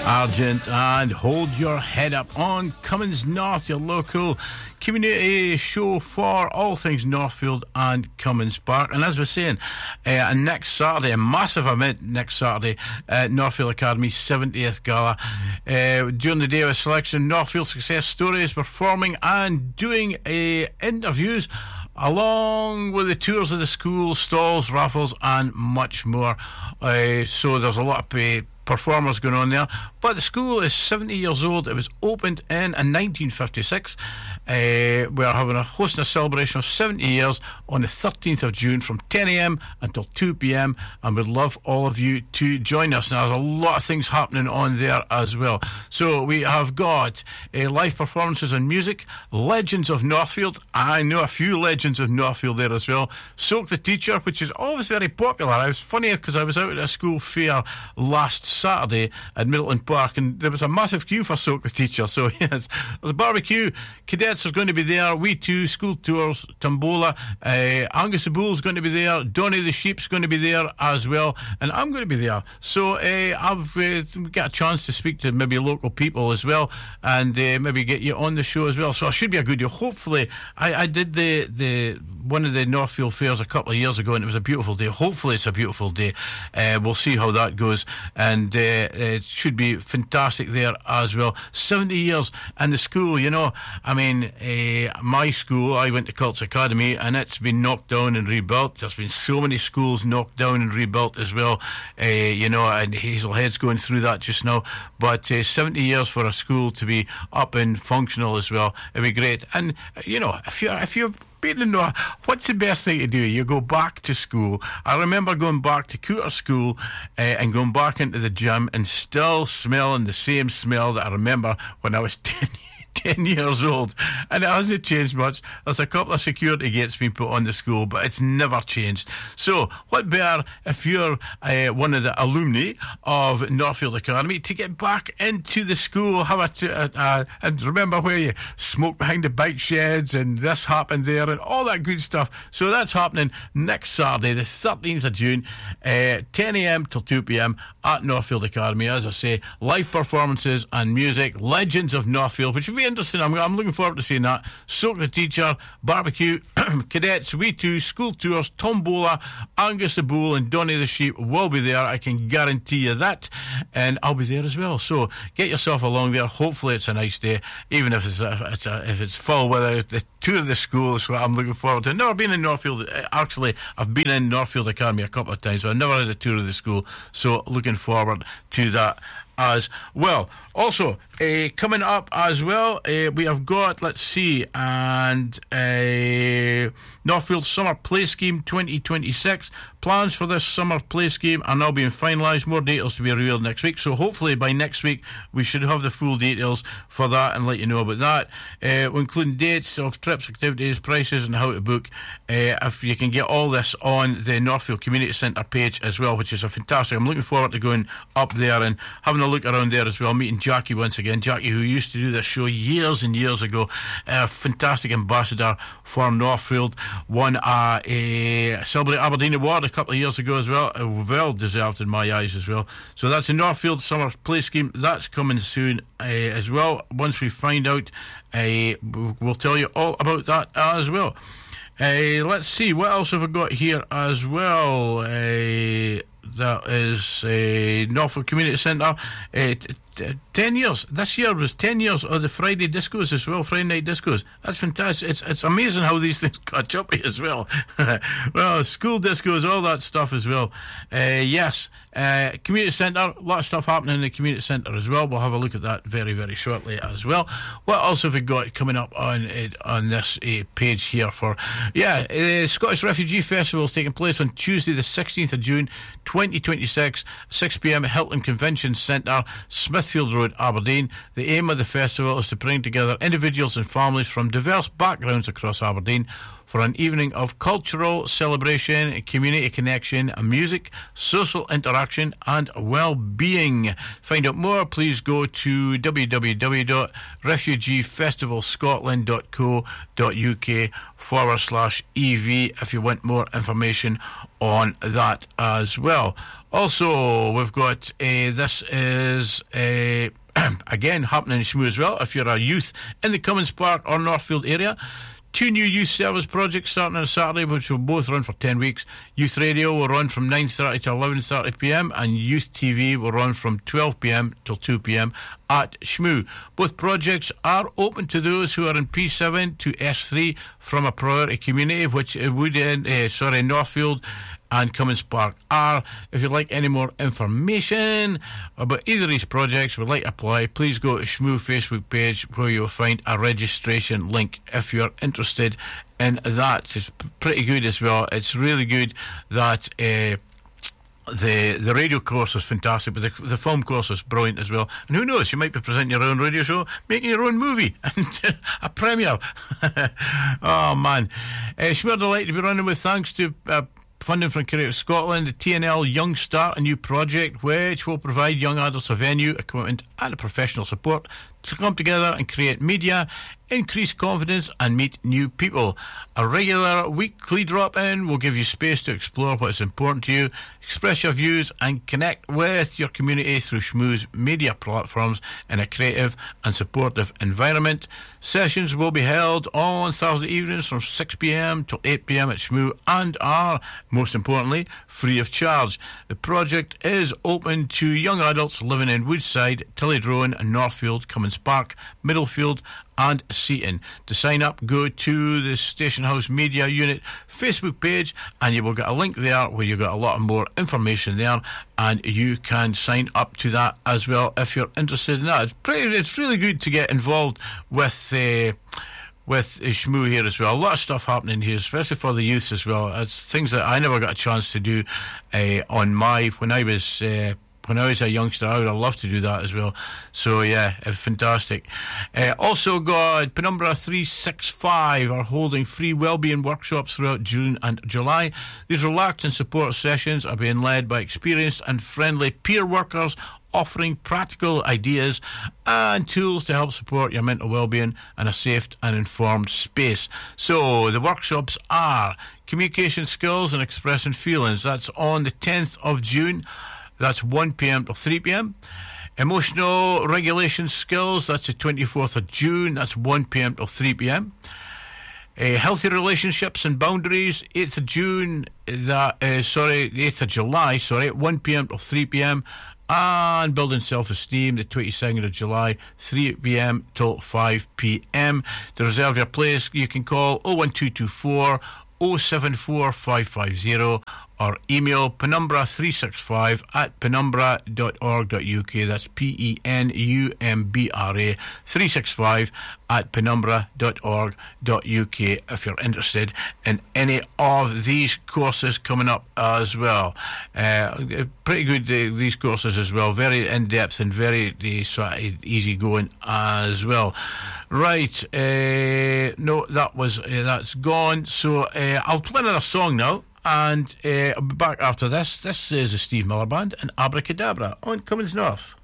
Argent and Hold Your Head Up on Cummins North, your local community show for all things Northfield and Cummins Park. And as we're saying, next Saturday, a massive event next Saturday at Northfield Academy 70th Gala. During the day of selection, Northfield Success Stories performing and doing interviews along with the tours of the school, stalls, raffles and much more. So there's a lot of performers going on there, but the school is 70 years old. It was opened in 1956. We're hosting a celebration of 70 years on the 13th of June from 10 a.m. until 2 p.m. and we'd love all of you to join us. Now there's a lot of things happening on there as well. So we have got live performances and music, Legends of Northfield. I know a few Legends of Northfield there as well. Soak the Teacher, which is always very popular. It was funny because I was out at a school fair last Saturday at Middleton Park and there was a massive queue for Soak the Teacher. So yes, there's a barbecue, cadets are going to be there, we too, school tours, tombola, Angus the Bull's going to be there, Donny the Sheep's going to be there as well, and I'm going to be there. So I've got a chance to speak to maybe local people as well and maybe get you on the show as well. So it should be a good day. Hopefully, I did the one of the Northfield fairs a couple of years ago and it was a beautiful day. Hopefully it's a beautiful day. We'll see how that goes, and it should be fantastic there as well. 70 years and the school, you know, I mean, my school, I went to Cults Academy and it's been knocked down and rebuilt. There's been so many schools knocked down and rebuilt as well, you know, and Hazelhead's going through that just now, but 70 years for a school to be up and functional as well, it'd be great. And you know, if you're what's the best thing to do? You go back to school. I remember going back to Cooter School and going back into the gym and still smelling the same smell that I remember when I was 10 years old, and it hasn't changed much. There's a couple of security gates being put on the school, but it's never changed. So what better if you're one of the alumni of Northfield Academy to get back into the school, have and remember where you smoke behind the bike sheds and this happened there and all that good stuff. So that's happening next Saturday the 13th of June, 10 a.m. till 2 p.m. at Northfield Academy. As I say, live performances and music, Legends of Northfield, which will be interesting. I'm looking forward to seeing that. Soak the Teacher, barbecue, cadets, we too, school tours, tombola, Angus the Bull and Donny the Sheep will be there. I can guarantee you that, and I'll be there as well. So get yourself along there. Hopefully it's a nice day, even if it's full weather. The tour of the school is what I'm looking forward to. I've never been in Northfield. Actually, I've been in Northfield Academy a couple of times, but I've never had a tour of the school. So looking forward to that as well. Also, coming up as well, we have got, let's see, and Northfield Summer Play Scheme 2026. Plans for this summer play scheme are now being finalised. More details to be revealed next week. So hopefully by next week we should have the full details for that and let you know about that. Including dates of trips, activities, prices and how to book. If you can get all this on the Northfield Community Centre page as well, which is a fantastic. I'm looking forward to going up there and having a look around there as well, meeting Jackie once again. Jackie, who used to do this show years and years ago, a fantastic ambassador for Northfield, won a Celebrate Aberdeen Award a couple of years ago as well, well deserved in my eyes as well. So that's the Northfield Summer Play Scheme. That's coming soon as well. Once we find out, we'll tell you all about that as well. Let's see, what else have I got here as well? That is Norfolk Community Centre. 10 years. This year was 10 years of the Friday discos as well, Friday night discos. That's fantastic. It's amazing how these things catch up as well. Well, school discos, all that stuff as well. Yes, community centre, a lot of stuff happening in the community centre as well. We'll have a look at that very, very shortly as well. What else have we got coming up on this page here for? Yeah, Scottish Refugee Festival is taking place on Tuesday the 16th of June 2026, 6 p.m. at Hilton Convention Centre, Smithfield Road, Aberdeen. The aim of the festival is to bring together individuals and families from diverse backgrounds across Aberdeen for an evening of cultural celebration, community connection, music, social interaction and well-being. Find out more, please go to www.refugeefestivalscotland.co.uk/EV if you want more information on that as well. Also, we've got this is again happening in Shmoo as well. If you're a youth in the Cummins Park or Northfield area, 2 new youth service projects starting on a Saturday, which will both run for 10 weeks. Youth Radio will run from 9:30 to 11:30pm, and Youth TV will run from 12pm till 2pm at Shmoo. Both projects are open to those who are in P7 to S3 from a priority community, which would Northfield and Cummins Park are. If you'd like any more information about either of these projects, would like to apply, please go to Shmoo Facebook page where you'll find a registration link if you're interested in that. It's pretty good as well. It's really good that the radio course is fantastic, but the film course is brilliant as well. And who knows, you might be presenting your own radio show, making your own movie, and a premiere. Oh man. Shmoo are delighted to be running with thanks to funding from Creative Scotland, the TNL Young Start, a new project which will provide young adults a venue, equipment and professional support to come together and create media, increase confidence and meet new people. A regular weekly drop-in will give you space to explore what is important to you, express your views and connect with your community through Shmoo's media platforms in a creative and supportive environment. Sessions will be held on Thursday evenings from 6pm till 8pm at Shmoo and are, most importantly, free of charge. The project is open to young adults living in Woodside, Tillydrone, Northfield, Cummins Park, Middlefield and Seaton. To sign up, go to the Station House Media Unit Facebook page and you will get a link there where you get a lot more information there, and you can sign up to that as well if you're interested in that. It's really good to get involved with Shmoo here as well. A lot of stuff happening here, especially for the youth as well. It's things that I never got a chance to do when I was a youngster. I would have loved to do that as well. So yeah, it's fantastic. Also got Penumbra 365 are holding free wellbeing workshops throughout June and July. These relaxed and support sessions are being led by experienced and friendly peer workers, offering practical ideas and tools to help support your mental well-being in a safe and informed space. So the workshops are communication skills and expressing feelings. That's on the 10th of June. That's 1pm till 3pm. Emotional regulation skills, that's the 24th of June. That's 1pm till 3pm. Healthy relationships and boundaries, 8th of June. 8th of July, 1pm till 3pm. And building self-esteem, the 22nd of July, 3pm till 5pm. To reserve your place, you can call 01224 074 550 or email penumbra365 at penumbra.org.uk. That's PENUMBRA 365 at penumbra.org.uk if you're interested in any of these courses coming up as well. Pretty good, these courses as well. Very in-depth and very easy going as well. Right, no, that's gone. So I'll play another song now. And I'll be back after this. This is the Steve Miller Band and Abracadabra on Cummins North.